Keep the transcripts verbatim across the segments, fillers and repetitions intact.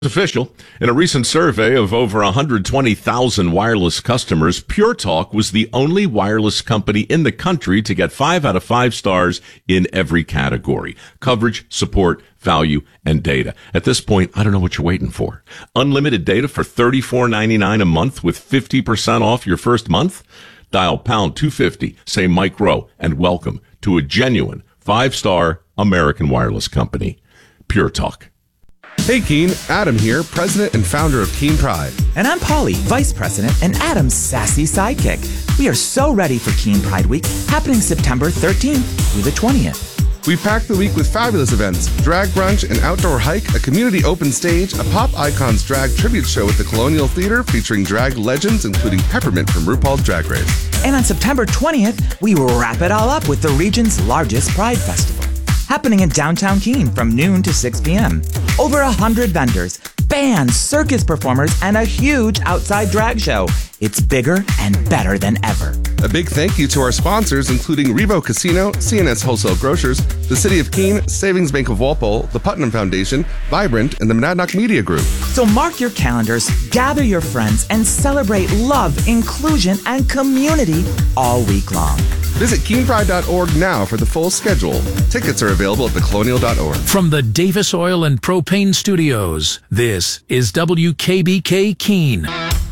Official. In a recent survey of over one hundred twenty thousand wireless customers, Pure Talk was the only wireless company in the country to get five out of five stars in every category: coverage, support, value, and data. At this point, I don't know what you're waiting for. Unlimited data for thirty-four ninety-nine a month with fifty percent off your first month? Dial pound two fifty, say Mike Rowe, and welcome to a genuine five-star American wireless company. Pure Talk. Hey Keen, Adam here, president and founder of Keen Pride. And I'm Polly, vice president and Adam's sassy sidekick. We are so ready for Keen Pride Week, happening September thirteenth through the twentieth. We packed the week with fabulous events: drag brunch, an outdoor hike, a community open stage, a Pop Icons drag tribute show at the Colonial Theater featuring drag legends including Peppermint from RuPaul's Drag Race. And on September twentieth, we will wrap it all up with the region's largest Pride Festival, happening in downtown Keene from noon to six p.m. Over a hundred vendors, bands, circus performers, and a huge outside drag show. It's bigger and better than ever. A big thank you to our sponsors, including Revo Casino, C N S Wholesale Grocers, the City of Keene, Savings Bank of Walpole, the Putnam Foundation, Vibrant, and the Monadnock Media Group. So mark your calendars, gather your friends, and celebrate love, inclusion, and community all week long. Visit keen pride dot org now for the full schedule. Tickets are available at the colonial dot org. From the Davis Oil and Propane Studios, this is W K B K Keene.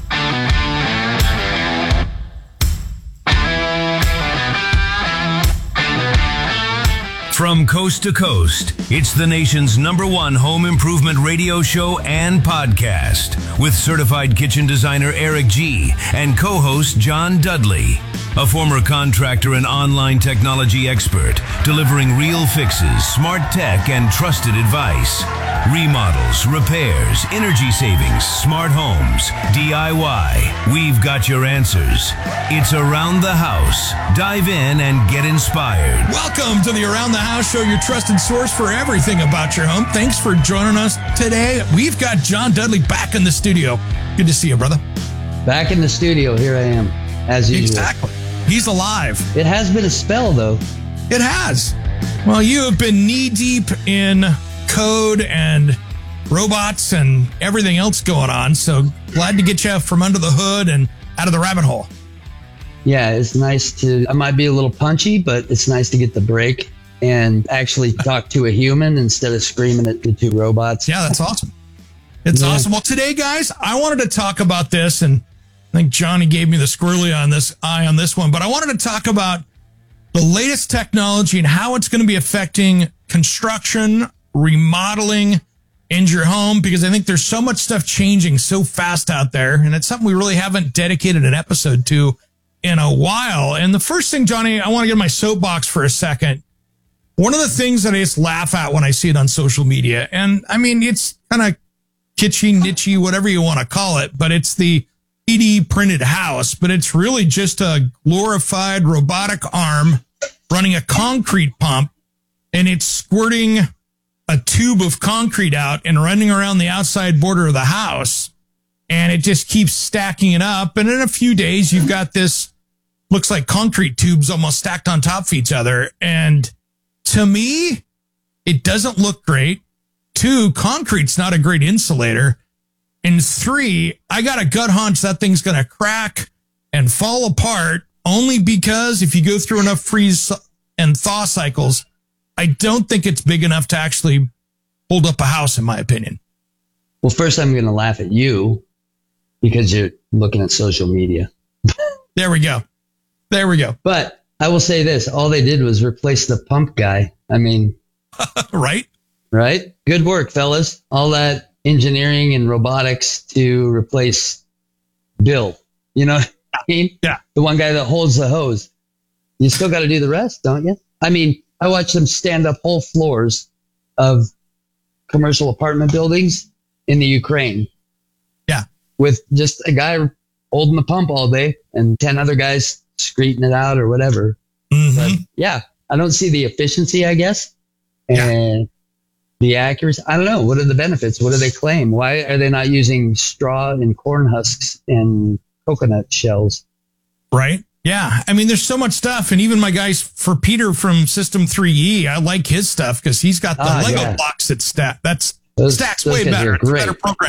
From coast to coast, it's the nation's number one home improvement radio show and podcast with certified kitchen designer Eric G. and co-host John Dudley, a former contractor and online technology expert, delivering real fixes, smart tech, and trusted advice. Remodels, repairs, energy savings, smart homes, D I Y. We've got your answers. It's Around the House. Dive in and get inspired. Welcome to the Around the House Show, your trusted source for everything about your home. Thanks for joining us today. We've got John Dudley back in the studio. Good to see you, brother. Back in the studio. Here I am, as usual. Exactly. He's alive. It has been a spell, though. It has. Well, you have been knee-deep in code and robots and everything else going on, so glad to get you from under the hood and out of the rabbit hole. Yeah, it's nice to, I might be a little punchy, but it's nice to get the break and actually talk to a human instead of screaming at the two robots. Yeah, that's awesome. It's yeah. awesome. Well, today, guys, I wanted to talk about this, and I think Johnny gave me the squirrely on this eye on this one, but I wanted to talk about the latest technology and how it's going to be affecting construction, remodeling in your home, because I think there's so much stuff changing so fast out there, and it's something we really haven't dedicated an episode to in a while. And the first thing, Johnny, I want to get in my soapbox for a second. One of the things that I just laugh at when I see it on social media, and I mean, it's kind of kitschy, niche-y, whatever you want to call it, but it's the three D printed house, but it's really just a glorified robotic arm running a concrete pump, and it's squirting a tube of concrete out and running around the outside border of the house, and it just keeps stacking it up. And in a few days, you've got this, looks like concrete tubes almost stacked on top of each other. And to me, it doesn't look great. Two, concrete's not a great insulator. And three, I got a gut hunch that thing's going to crack and fall apart, only because if you go through enough freeze and thaw cycles, I don't think it's big enough to actually hold up a house, in my opinion. Well, first I'm going to laugh at you because you're looking at social media. There we go. There we go. But I will say this. All they did was replace the pump guy. I mean. Right? Right? Good work, fellas. All that engineering and robotics to replace Bill. You know what I mean? Yeah. The one guy that holds the hose. You still got to do the rest, don't you? I mean, I watched them stand up whole floors of commercial apartment buildings in the Ukraine. Yeah. With just a guy holding the pump all day and ten other guys screeching it out or whatever. Mm-hmm. But yeah, I don't see the efficiency, I guess. And yeah. the accuracy. I don't know. What are the benefits? What do they claim? Why are they not using straw and corn husks and coconut shells? Right. Yeah. I mean, there's so much stuff. And even my guys, for Peter from System three E, I like his stuff because he's got the ah, Lego yeah. blocks that stack. That's Those, Stack's those way guys better. are It's a great. better program.